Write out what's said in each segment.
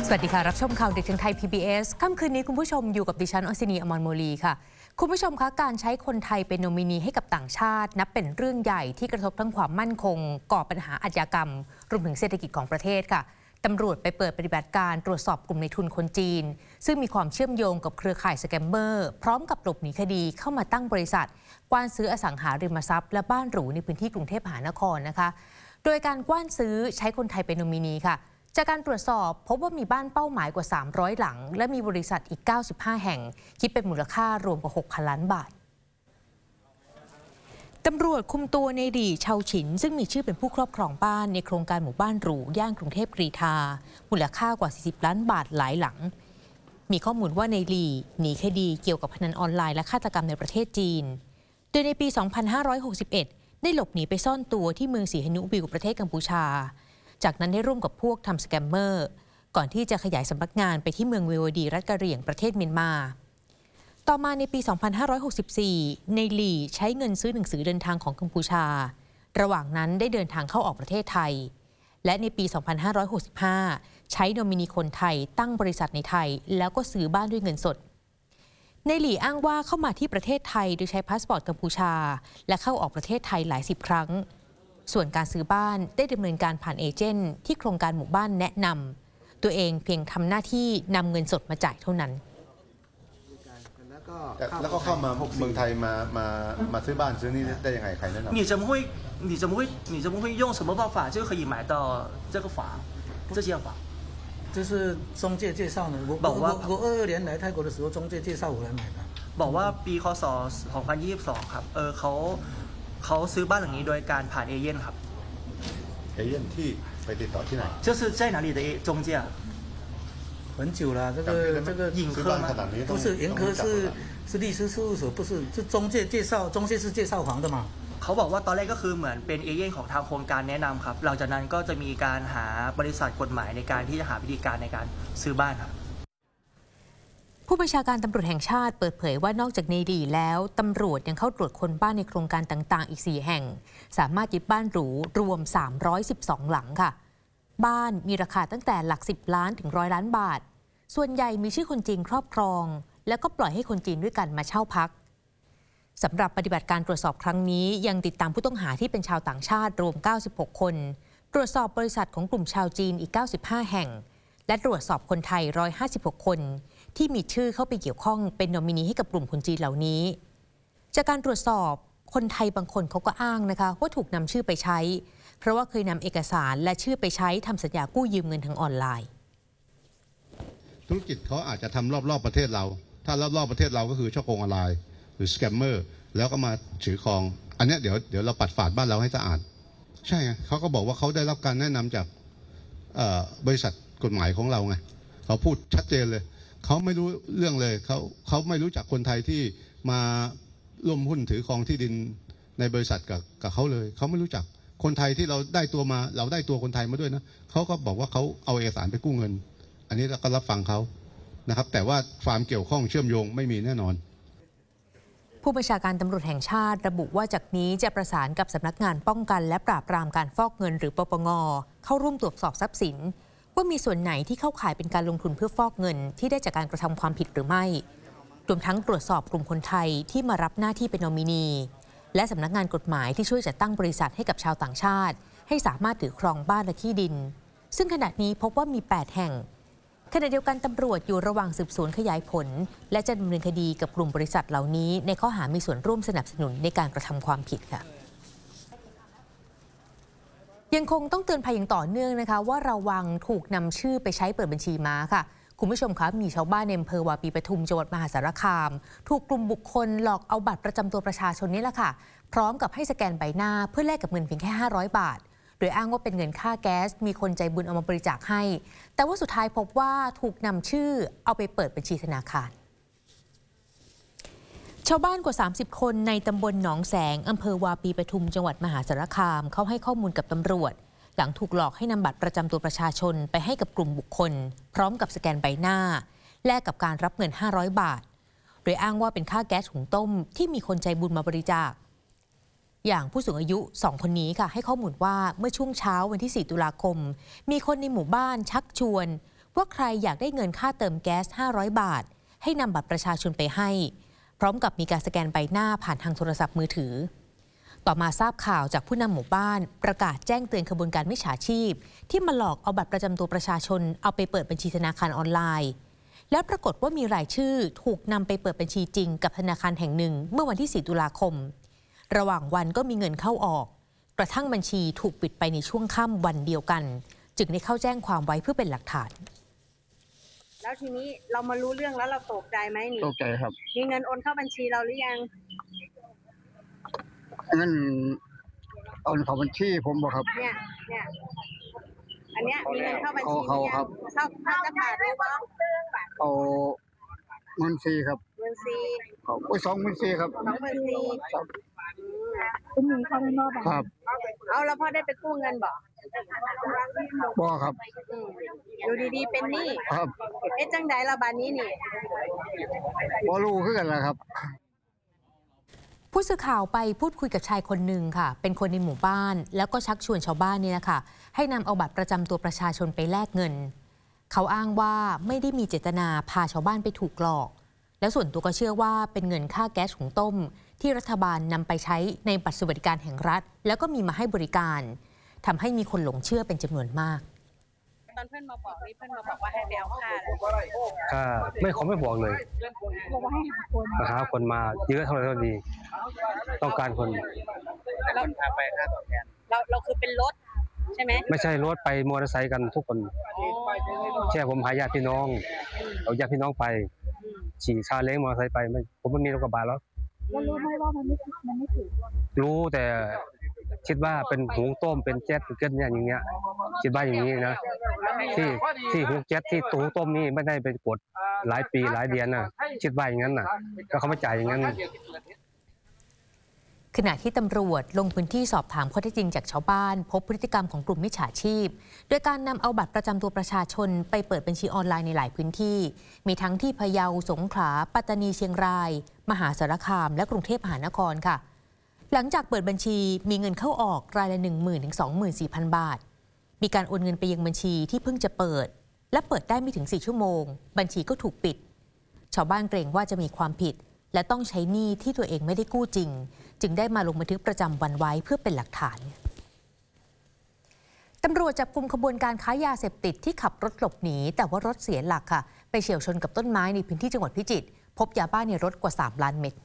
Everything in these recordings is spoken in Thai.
สวัสดีค่ะรับชมข่าวดึกทางไทย PBS ค่ำคืนนี้คุณผู้ชมอยู่กับดิฉันอศินีอมรโมลีค่ะคุณผู้ชมคะการใช้คนไทยเป็นโนมินีให้กับต่างชาตินับเป็นเรื่องใหญ่ที่กระทบทั้งความมั่นคงก่อปัญหาอาชญากรรมรวมถึงเศรษฐกิจของประเทศค่ะตำรวจไปเปิดปฏิบัติการตรวจสอบกลุ่มในทุนคนจีนซึ่งมีความเชื่อมโยงกับเครือข่ายสแกมเมอร์พร้อมกับหลบหนีคดีเข้ามาตั้งบริษัทกว้านซื้ออสังหาริมทรัพย์และบ้านหรูในพื้นที่กรุงเทพมหานครนะคะโดยการกว้านซื้อใช้คนไทยเป็นโนมินีค่ะจากการตรวจสอบพบว่ามีบ้านเป้าหมายกว่า300หลังและมีบริษัทอีก95แห่งคิดเป็นมูลค่ารวมกว่า 6,000 ล้านบาทตำรวจคุมตัวในหลี่เชาฉินซึ่งมีชื่อเป็นผู้ครอบครองบ้านในโครงการหมู่บ้านหรูย่านกรุงเทพกรีฑามูลค่ากว่า40ล้านบาทหลายหลังมีข้อมูลว่าในหลี่หนีคดีเกี่ยวกับพนันออนไลน์และฆาตกรรมในประเทศจีนโดยในปี 2561 ได้หลบหนีไปซ่อนตัวที่เมืองสีหนุวิวประเทศกัมพูชาจากนั้นได้ร่วมกับพวกทำสแกมเมอร์ก่อนที่จะขยายสำนักงานไปที่เมืองเววดีรัฐกะเหรี่ยงประเทศเมียนมาต่อมาในปี 2564 ในหลี่ใช้เงินซื้อหนังสือเดินทางของกัมพูชาระหว่างนั้นได้เดินทางเข้าออกประเทศไทยและในปี 2565 ใช้โนมินีคนไทยตั้งบริษัทในไทยแล้วก็ซื้อบ้านด้วยเงินสดในหลี่อ้างว่าเข้ามาที่ประเทศไทยโดยใช้พาสปอร์ตกัมพูชาและเข้าออกประเทศไทยหลายสิบครั้งส่วนการซื้อบ้านได้ดำเนินการผ่านเอเจนต์ที่โครงการหมู่บ้านแนะนำตัวเองเพียงทำหน้าที่นำเงินสดมาจ่ายเท่านั้นแล้วก็เข้ามาเมืองไทยมาซื้อบ้านซื้อนี่ได้ยังไงใครแนะนำ你怎么会用什么办法就可以买到这个房这间房就是中介介绍呢我22年来泰国的时候中介介绍我来买的บอกว่าปีคศ2022ครับเขาซื้อบ้านหลังนี้โดยการผ่านเอเย่นครับเอเย่นที่ไปติดต่อที่ไหน就是在哪里的中介很久了这个尹科吗不是尹科是律师事务所不是是中介介绍中介是介绍房的嘛เขาบอกว่าตอนแรกก็คือเหมือนเป็นเอเย่นของทางโครงการแนะนำครับหลังจากนั้นก็จะมีการหาบริษัทกฎหมายในการที่จะหาวิธีการในการซื้อบ้านครับผู้บัญชาการตำรวจแห่งชาติเปิดเผยว่านอกจากในหลี่แล้วตำรวจยังเข้าตรวจค้นบ้านในโครงการต่างๆอีก4แห่งสามารถยึดบ้านหรูรวม312หลังค่ะบ้านมีราคาตั้งแต่หลัก10ล้านถึง100ล้านบาทส่วนใหญ่มีชื่อคนจีนครอบครองแล้วก็ปล่อยให้คนจีนด้วยกันมาเช่าพักสำหรับปฏิบัติการตรวจสอบครั้งนี้ยังติดตามผู้ต้องหาที่เป็นชาวต่างชาติรวม96คนตรวจสอบบริษัทของกลุ่มชาวจีนอีก95แห่งและตรวจสอบคนไทย156คนที่มีชื่อเข้าไปเกี่ยวข้องเป็นโนมินีให้กับกลุ่มคนจีนเหล่านี้จากการตรวจสอบคนไทยบางคนเขาก็อ้างนะคะว่าถูกนำชื่อไปใช้เพราะว่าเคยนำเอกสารและชื่อไปใช้ทำสัญญากู้ยืมเงินทางออนไลน์ธุรกิจเขาอาจจะทำรอบๆประเทศเราถ้ารอบๆประเทศเราก็คือช่อโกงออนไลน์หรือสแกมเมอร์แล้วก็มาถือครองอันนี้เดี๋ยวเราปัดฝาดบ้านเราให้สะอาดใช่ไงเขาก็บอกว่าเขาได้รับการแนะนำจากบริษัทกฎหมายของเราไงเขาพูดชัดเจนเลยเขาไม่รู้เรื่องเลยเขาไม่รู้จักคนไทยที่มาร่วมหุ้นถือครองที่ดินในบริษัทกับเขาเลยเขาไม่รู้จักคนไทยที่เราได้ตัวมาเราได้ตัวคนไทยมาด้วยนะเขาก็บอกว่าเขาเอาเอกสารไปกู้เงินอันนี้เราก็รับฟังเขานะครับแต่ว่าความเกี่ยวข้องเชื่อมโยงไม่มีแน่นอนผู้บัญชาการตำรวจแห่งชาติระบุว่าจากนี้จะประสานกับสำนักงานป้องกันและปราบปรามการฟอกเงินหรือปปงเข้าร่วมตรวจสอบทรัพย์สินว่ามีส่วนไหนที่เข้าข่ายเป็นการลงทุนเพื่อฟอกเงินที่ได้จากการกระทำความผิดหรือไม่รวมทั้งตรวจสอบกลุ่มคนไทยที่มารับหน้าที่เป็นโนมินีและสำนักงานกฎหมายที่ช่วยจัดตั้งบริษัทให้กับชาวต่างชาติให้สามารถถือครองบ้านและที่ดินซึ่งขณะนี้พบว่ามี8แห่งขณะเดียวกันตำรวจอยู่ระหว่างสืบสวนขยายผลและจะดำเนินคดีกับกลุ่มบริษัทเหล่านี้ในข้อหามีส่วนร่วมสนับสนุนในการกระทำความผิดค่ะยังคงต้องเตือนภัยอย่างต่อเนื่องนะคะว่าระวังถูกนำชื่อไปใช้เปิดบัญชีม้าค่ะคุณผู้ชมคะมีชาวบ้านในอำเภอวาปีปทุมจังหวัดมหาสารคามถูกกลุ่มบุคคลหลอกเอาบัตรประจำตัวประชาชนนี่แหละค่ะพร้อมกับให้สแกนใบหน้าเพื่อแลกกับเงินเพียงแค่500 บาทโดยอ้างว่าเป็นเงินค่าแก๊สมีคนใจบุญเอามาบริจาคให้แต่ว่าสุดท้ายพบว่าถูกนำชื่อเอาไปเปิดบัญชีธนาคารชาวบ้านกว่า30คนในตำบลหนองแสงอำเภอวาปีปทุมจังหวัดมหาสารคามเขาให้ข้อมูลกับตำรวจหลังถูกหลอกให้นำบัตรประจำตัวประชาชนไปให้กับกลุ่มบุคคลพร้อมกับสแกนใบหน้าแลกกับการรับเงิน500 บาทโดยอ้างว่าเป็นค่าแก๊สหุงต้มที่มีคนใจบุญมาบริจาคอย่างผู้สูงอายุ2คนนี้ค่ะให้ข้อมูลว่าเมื่อช่วงเช้าวันที่4 ตุลาคมมีคนในหมู่บ้านชักชวนว่าใครอยากได้เงินค่าเติมแก๊ส500 บาทให้นำบัตรประชาชนไปให้พร้อมกับมีการสแกนใบหน้าผ่านทางโทรศัพท์มือถือต่อมาทราบข่าวจากผู้นำหมู่บ้านประกาศแจ้งเตือนขบวนการมิจฉาชีพที่มาหลอกเอาบัตรประจำตัวประชาชนเอาไปเปิดบัญชีธนาคารออนไลน์แล้วปรากฏว่ามีรายชื่อถูกนำไปเปิดบัญชีจริงกับธนาคารแห่งหนึ่งเมื่อวันที่ 4 ตุลาคมระหว่างวันก็มีเงินเข้าออกกระทั่งบัญชีถูกปิดไปในช่วงค่ำวันเดียวกันจึงได้เข้าแจ้งความไว้เพื่อเป็นหลักฐานแล้วทีนี้เรามารู้เรื่องแล้วเราตกใจไหมนี่ตกใจครับมีเงินโอนเข้าบัญชีเราหรือยังเงินโอนเข้าบัญชีผมบ่ครับเนี่ยอันเนี้ยมีเงินเข้าบัญชีเขาครับเข้าจะบาทรู้บ้างเอาเงินฟรีครับเงินฟรีโอ้ย24,000ครับ 24,000 ครับเป็นเงินเข้าในนอกครับเอาแล้วพ่อได้ไปกู้เงินบ่ครับอยู่ดีๆเป็นหนี้ครับจังใดละบาดนี้นี่บ่รู้คือกันล่ะครับผู้สื่อข่าวไปพูดคุยกับชายคนหนึ่งค่ะเป็นคนในหมู่บ้านแล้วก็ชักชวนชาวบ้านนี่นะคะให้นำเอาบัตรประจำตัวประชาชนไปแลกเงินเขาอ้างว่าไม่ได้มีเจตนาพาชาวบ้านไปถูกหลอกแล้วส่วนตัวก็เชื่อว่าเป็นเงินค่าแก๊สหุงต้มที่รัฐบาลนำไปใช้ในบัตรสวัสดิการแห่งรัฐแล้วก็มีมาให้บริการทำให้มีคนหลงเชื่อเป็นจำนวนมากตอนเพื่อนมาบอกนี่เพื่อนมาบอกว่าให้ไปเอาค่าไม่เขาไม่บอกเลยหาคนมาเยอะเท่าไหร่ก็ดีต้องการคนเราไปค่าตอบแทนเราคือเป็นรถใช่ไหมไม่ใช่รถไปมอเตอร์ไซค์กันทุกคนแค่ผมหาญาติพี่น้องเอาญาติพี่น้องไปขี่ซาเล้งมอเตอร์ไซค์ไปผมไม่มีรถกระบะแล้วรู้ไหมว่ามันไม่ถูกรู้แต่คิดว่าเป็นหุงต้มเป็นแก๊สเป็นเกินเนี่ยอย่างเงี้ยคิดว่าอย่างนี้นะที่หุงแก๊สที่หุงต้มนี่ไม่ได้ไปกดหลายปีหลายเดือนน่ะคิดว่าอย่างนั้นน่ะก็เขาไม่จ่ายอย่างนั้นขณะที่ตำรวจลงพื้นที่สอบถามข้อเท็จจริงจากชาวบ้านพบพฤติกรรมของกลุ่มมิจฉาชีพโดยการนำเอาบัตรประจำตัวประชาชนไปเปิดบัญชีออนไลน์ในหลายพื้นที่มีทั้งที่พะเยาสงขลาปัตตานีเชียงรายมหาสารคามและกรุงเทพมหานครค่ะหลังจากเปิดบัญชีมีเงินเข้าออกรายละ 10,000 ถึง 24,000 บาทมีการโอนเงินไปยังบัญชีที่เพิ่งจะเปิดและเปิดได้ไม่ถึง4 ชั่วโมงบัญชีก็ถูกปิดชาวบ้านเกรงว่าจะมีความผิดและต้องใช้หนี้ที่ตัวเองไม่ได้กู้จริงจึงได้มาลงบันทึกประจำวันไว้เพื่อเป็นหลักฐานตำรวจจับกุมขบวนการค้ายาเสพติดที่ขับรถหลบหนีแต่ว่ารถเสียหลักค่ะไปเฉี่ยวชนกับต้นไม้ในพื้นที่จังหวัดพิจิตรพบยาบ้าในรถกว่า3 ล้านเม็ด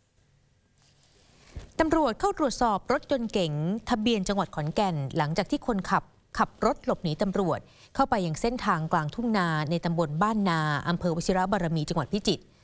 ตำรวจเข้าตรวจสอบรถยนต์เก๋งทะเบียนจังหวัดขอนแก่นหลังจากที่คนขับรถหลบหนีตำรวจเข้าไปยังเส้นทางกลางทุ่งนาในตำบลบ้านนาอำเภอวชิระบารมีจังหวัดพิจิตร